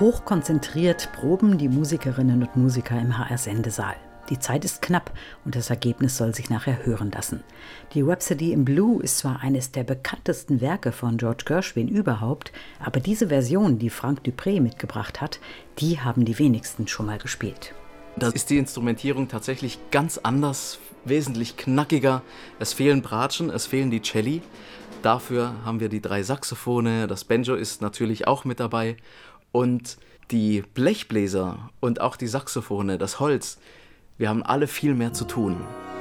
Hochkonzentriert proben die Musikerinnen und Musiker im HR-Sendesaal. Die Zeit ist knapp und das Ergebnis soll sich nachher hören lassen. Die Rhapsody in Blue ist zwar eines der bekanntesten Werke von George Gershwin überhaupt, aber diese Version, die Frank Dupré mitgebracht hat, die haben die wenigsten schon mal gespielt. Da ist die Instrumentierung tatsächlich ganz anders, wesentlich knackiger. Es fehlen Bratschen, es fehlen die Celli. Dafür haben wir die 3 Saxophone, das Banjo ist natürlich auch mit dabei. Und die Blechbläser und auch die Saxophone, das Holz, wir haben alle viel mehr zu tun.